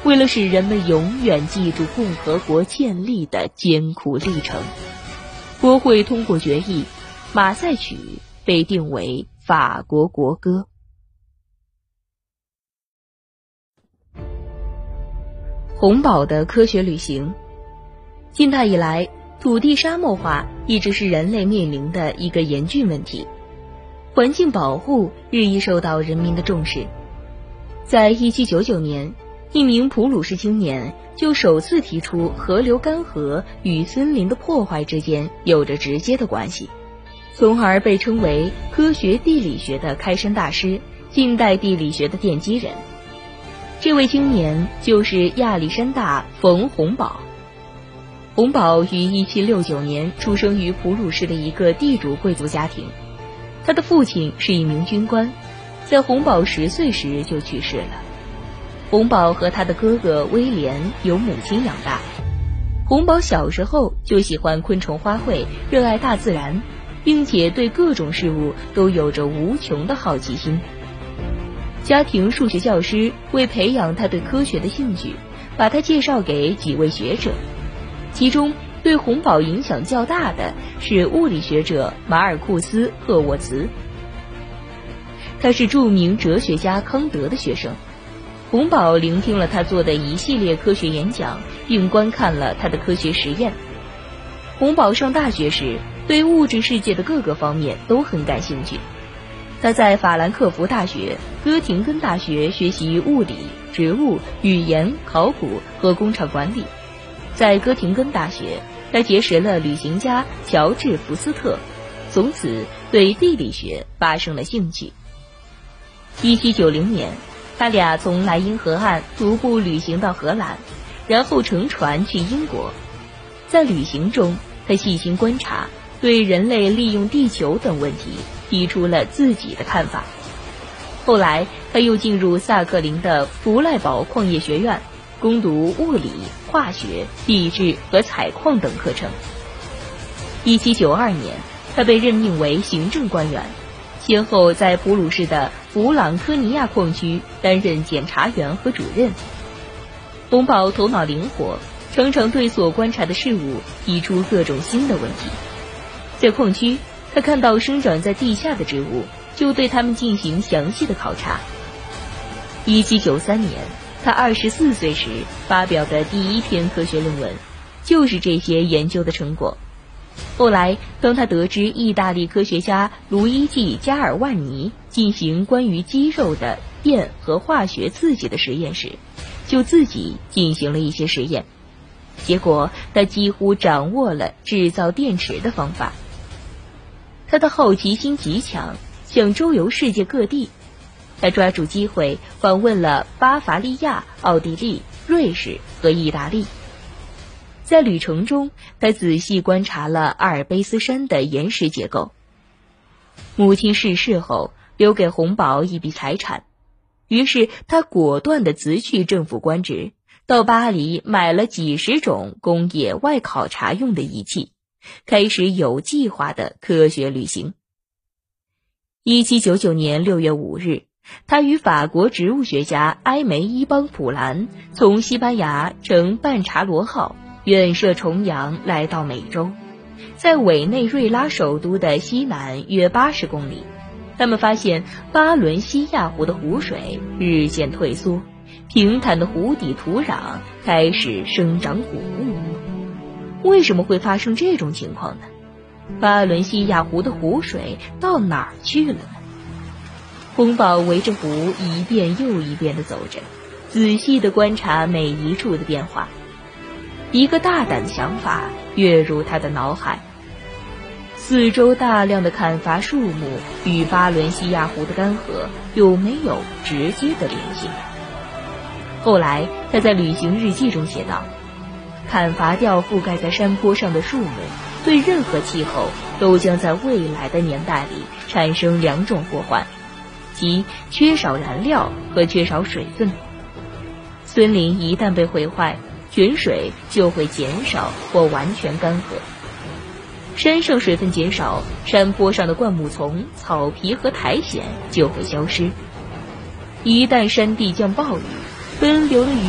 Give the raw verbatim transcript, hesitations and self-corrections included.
为了使人们永远记住共和国建立的艰苦历程，国会通过决议，马赛曲被定为法国国歌。洪堡的科学旅行。近代以来，土地沙漠化一直是人类面临的一个严峻问题，环境保护日益受到人民的重视。在一七九九年，一名普鲁士青年就首次提出河流干涸与森林的破坏之间有着直接的关系，从而被称为科学地理学的开山大师，近代地理学的奠基人。这位青年就是亚历山大·冯·洪堡。洪堡于一七六九年出生于普鲁士的一个地主贵族家庭，他的父亲是一名军官，在洪堡十岁时就去世了。洪堡和他的哥哥威廉由母亲养大。洪堡小时候就喜欢昆虫花卉，热爱大自然，并且对各种事物都有着无穷的好奇心。家庭数学教师为培养他对科学的兴趣，把他介绍给几位学者，其中对洪堡影响较大的是物理学者马尔库斯·赫沃茨。他是著名哲学家康德的学生。洪堡聆听了他做的一系列科学演讲，并观看了他的科学实验。洪堡上大学时，对物质世界的各个方面都很感兴趣。他在法兰克福大学、哥廷根大学学习物理、植物、语言、考古和工厂管理。在哥廷根大学，他结识了旅行家乔治·福斯特，从此对地理学发生了兴趣。一七九零年，他俩从莱茵河岸徒步旅行到荷兰，然后乘船去英国。在旅行中，他细心观察，对人类利用地球等问题提出了自己的看法。后来，他又进入萨克林的弗赖堡矿业学院，攻读物理、化学、地质和采矿等课程。一七九二年，他被任命为行政官员，先后在普鲁士的弗朗科尼亚矿区担任检察员和主任。洪堡头脑灵活，常常对所观察的事物提出各种新的问题。在矿区，他看到生长在地下的植物，就对它们进行详细的考察。一七九三年，他二十四岁时发表的第一篇科学论文，就是这些研究的成果。后来，当他得知意大利科学家卢伊季·加尔万尼进行关于肌肉的电和化学刺激的实验时，就自己进行了一些实验。结果，他几乎掌握了制造电池的方法。他的好奇心极强，想周游世界各地。他抓住机会访问了巴伐利亚、奥地利、瑞士和意大利。在旅程中，他仔细观察了阿尔卑斯山的岩石结构。母亲逝世后，留给洪堡一笔财产，于是他果断地辞去政府官职，到巴黎买了几十种供野外考察用的仪器，开始有计划的科学旅行。一七九九年六月五日，他与法国植物学家埃梅伊邦普兰从西班牙乘半查罗号远涉重洋来到美洲，在委内瑞拉首都的西南约八十公里，他们发现巴伦西亚湖的湖水日渐退缩，平坦的湖底土壤开始生长谷物。为什么会发生这种情况呢？巴伦西亚湖的湖水到哪儿去了呢？洪堡围着湖一遍又一遍地走着，仔细地观察每一处的变化。一个大胆的想法跃入他的脑海：四周大量的砍伐树木与巴伦西亚湖的干涸有没有直接的联系？后来他在旅行日记中写道：砍伐掉覆盖在山坡上的树木，对任何气候都将在未来的年代里产生两种祸患，即缺少燃料和缺少水分。森林一旦被毁坏，泉水就会减少或完全干涸。山上水分减少，山坡上的灌木丛、草皮和苔藓就会消失。一旦山地降暴雨，奔流的雨